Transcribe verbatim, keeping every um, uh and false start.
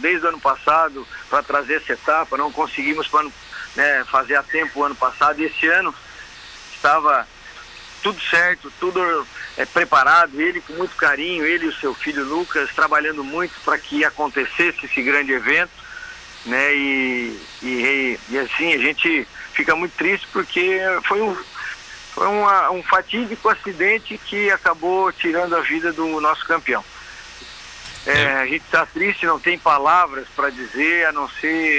desde o ano passado para trazer essa etapa, não conseguimos pra, né, fazer a tempo o ano passado, e esse ano estava tudo certo, tudo é, preparado, ele com muito carinho, ele e o seu filho Lucas trabalhando muito para que acontecesse esse grande evento, né, e, e, e assim a gente fica muito triste porque foi um, foi uma, um fatídico acidente que acabou tirando a vida do nosso campeão. É, a gente está triste, não tem palavras para dizer, a não ser